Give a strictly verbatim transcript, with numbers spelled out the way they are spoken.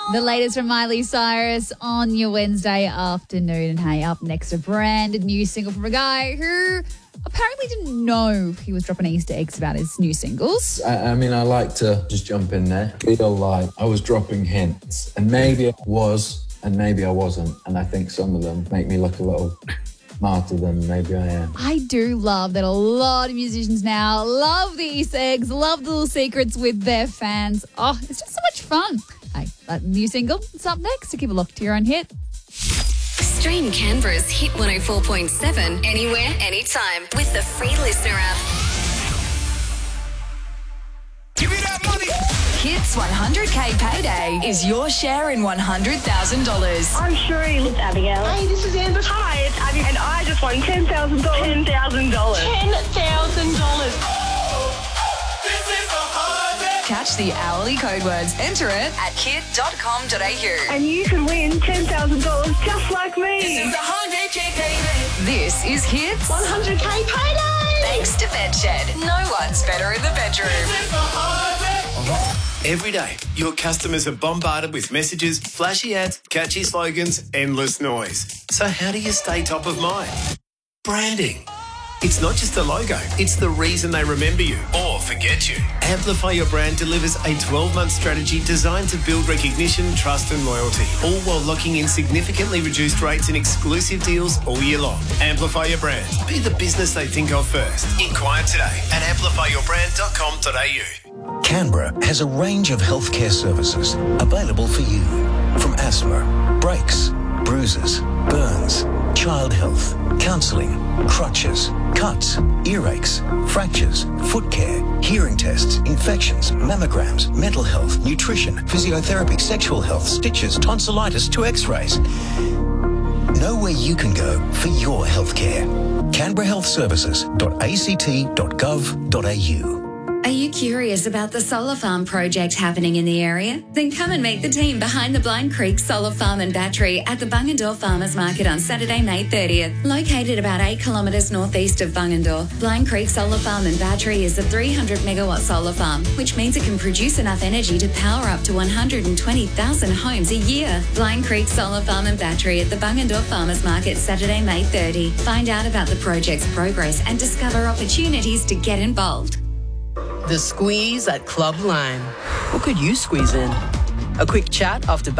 The latest from Miley Cyrus on your Wednesday afternoon. And hey, up next, a brand new single from a guy who apparently didn't know he was dropping Easter eggs about his new singles. I, I mean, I like to just jump in there. Feel like I was dropping hints, and maybe I was, and maybe I wasn't. And I think some of them make me look a little smarter than maybe I am. I do love that a lot of musicians now love the Easter eggs, love the little secrets with their fans. Oh, it's just so much fun. Hey, that new single, it's up next, so keep a look to your own hit. Stream Canberra's Hit one oh four point seven anywhere, anytime with the free Listener app. Give me that money. Hits one hundred K Payday is your share in one hundred thousand dollars. I'm Sheree. It's Abigail. Hey, this is Amber. Hi, it's Abby, and I just won ten thousand dollars. ten thousand dollars. ten thousand dollars. Catch the hourly code words. Enter it at kid dot com dot a u. And you can win ten thousand dollars just like me. This is one hundred K Payday. This is Hits one hundred K Payday. Thanks to BedShed. No one's better in the bedroom. Every day, your customers are bombarded with messages, flashy ads, catchy slogans, endless noise. So how do you stay top of mind? Branding. It's not just the logo, it's the reason they remember you or forget you. Amplify Your Brand delivers a twelve-month strategy designed to build recognition, trust and loyalty, all while locking in significantly reduced rates and exclusive deals all year long. Amplify Your Brand. Be the business they think of first. Inquire today at amplify your brand dot com dot a u. Canberra has a range of healthcare services available for you. From asthma, brakes, bruises, burns, child health, counselling, crutches, cuts, earaches, fractures, foot care, hearing tests, infections, mammograms, mental health, nutrition, physiotherapy, sexual health, stitches, tonsillitis to x-rays. Know where you can go for your healthcare. canberra health services dot a c t dot gov dot a u. Are you curious about the solar farm project happening in the area? Then come and meet the team behind the Blind Creek Solar Farm and Battery at the Bungendore Farmers Market on Saturday, May thirtieth. Located about eight kilometres northeast of Bungendore, Blind Creek Solar Farm and Battery is a three hundred megawatt solar farm, which means it can produce enough energy to power up to one hundred twenty thousand homes a year. Blind Creek Solar Farm and Battery at the Bungendore Farmers Market, Saturday, May thirtieth. Find out about the project's progress and discover opportunities to get involved. The Squeeze at Club Lime. What could you squeeze in? A quick chat after